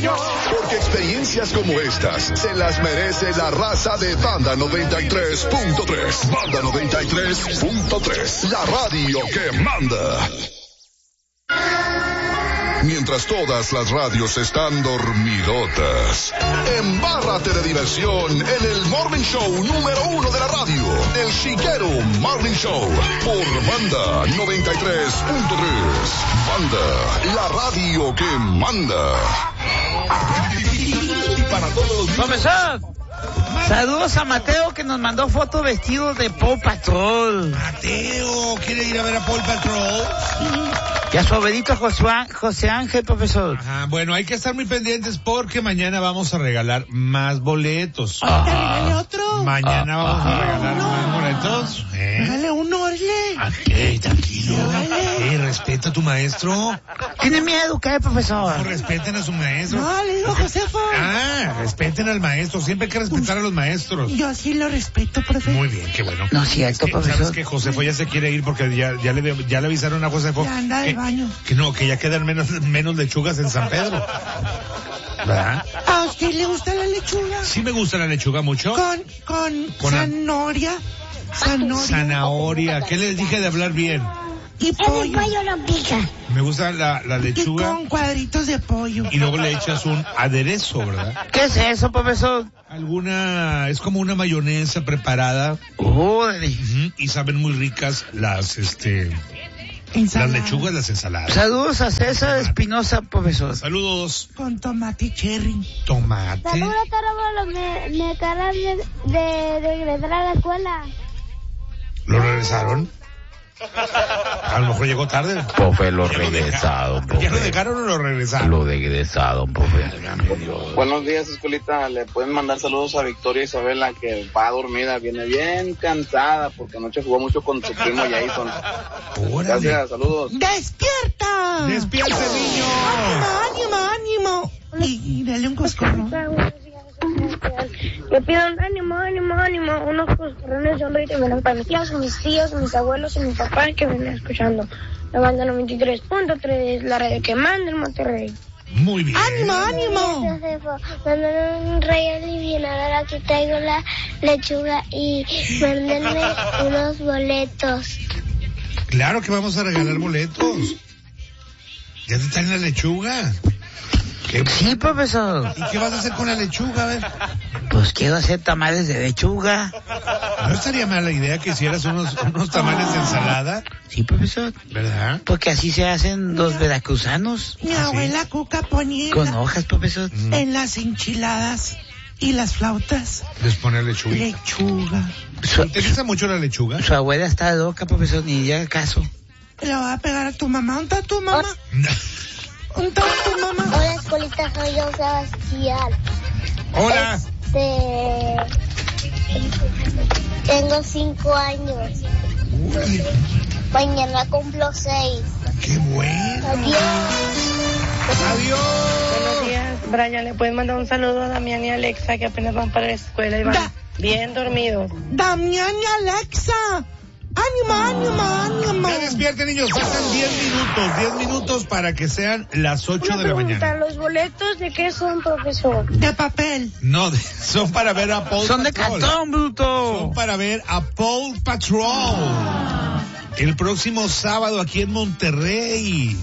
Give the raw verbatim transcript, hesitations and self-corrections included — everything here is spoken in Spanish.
millón. Porque experiencias como estas se las merece la raza de Banda noventa y tres punto tres. Banda noventa y tres punto tres. La radio que manda. Mientras todas las radios están dormidotas, embárrate de diversión en el Morning Show número uno de la radio, El Chiquero Morning Show, por Banda noventa y tres punto tres. Banda, la radio que manda. Y para todos los... ¡Profesor! Saludos a Mateo, que nos mandó fotos vestidos de Paw Patrol. Mateo, ¿quiere ir a ver a Paw Patrol? Y a su abuelito José, José Ángel, profesor. Ajá, bueno, hay que estar muy pendientes porque mañana vamos a regalar más boletos. Ah. ¿Te regale otro? Mañana ah, vamos ah, a regalar no. más boletos. ¿Eh? Regale uno, Orle. Ok, tranquilo. Dale. Eh, respeta a tu maestro. Tiene miedo, ¿qué, profesor? No, respeten a su maestro. No, le digo Josefo. Ah, respeten al maestro. Siempre hay que respetar a los maestros. Yo sí lo respeto, profe. Muy bien, qué bueno. No es cierto, Es que, profesor. ¿sabes que Josefo ya se quiere ir porque ya, ya, le, ya le avisaron a Josefo? Ya anda de que, baño. Que no, que ya quedan menos, menos lechugas en San Pedro. ¿Verdad? ¿A usted le gusta la lechuga? Sí me gusta la lechuga mucho. Con, con, Con la- zanahoria. Zanahoria. Zanahoria. ¿Qué les dije de hablar bien? Y pollo. no pica. Me gusta la, la Y lechuga con cuadritos de pollo. y luego le echas un aderezo, ¿verdad? ¿Qué es eso, profesor? Alguna, es como una mayonesa preparada. Órale. Ujú, y saben muy ricas las, este, Ensalada. las lechugas, las ensaladas. Saludos a César Espinosa, profesor. Saludos. Con tomate y cherry. Tomate. Saludos, Tarabolo. Me, me acaban de, de regresar a la escuela. ¿Lo regresaron? A lo mejor llegó tarde. Profe, lo Ya regresaron, dejaron- ¿Ya lo profe. dejaron o lo regresaron? Lo regresaron, profe. Buenos días, escuelita. Le pueden mandar saludos a Victoria Isabela, que va dormida, viene bien cansada porque anoche jugó mucho con su primo Jason. Órale. Gracias, saludos. ¡Despierta! ¡Despierta, niño! ¡Ánimo, ánimo, ánimo! Y, y dale un coscorrón. Yo pido un ánimo, ánimo, ánimo, unos coscorrones de honra y también para mis tíos, mis tíos, mis abuelos y mi papá que vienen escuchando la banda noventa y tres punto tres, la radio que manda en Monterrey. Muy bien. ¡Ánimo, ánimo! Mándenme un rey alivianador, aquí traigo la lechuga y mándenme unos boletos. Claro que vamos a regalar boletos. Ya te traen la lechuga. ¿Qué? Sí, profesor. ¿Y qué vas a hacer con la lechuga? A ver. Pues quiero hacer tamales de lechuga. No estaría mala idea que hicieras unos, unos tamales de ensalada, Sí, profesor. ¿verdad? Porque así se hacen los veracruzanos. Mi ¿Ah, sí? abuela Cuca ponía Con hojas, profesor. en las enchiladas y las flautas Les pone lechuga. lechuga. Su, ¿Te gusta mucho la lechuga? su abuela está loca, profesor, ni llega caso. Le voy a pegar a tu mamá. ¿Dónde está tu mamá? ¿Dónde está tu mamá? Hola, escuelita, soy yo, Sebastián. Hola. Este... Tengo cinco años. Uy, Mañana cumplo seis. qué bueno. Adiós. Adiós. Buenos días, Brian. Le pueden mandar un saludo a Damián y Alexa, que apenas van para la escuela y van Da- bien dormidos. Damián y Alexa. ¡Ánimo, ánimo, ánimo! Ya despierten, niños. Faltan diez minutos. diez minutos para que sean las ocho Una de la pregunta, mañana. ¿los boletos de qué son, profesor? De papel. No, de- son para ver a Paul Son de Patrol. cartón, bruto. Son para ver a Paul Patrol. El próximo sábado aquí en Monterrey.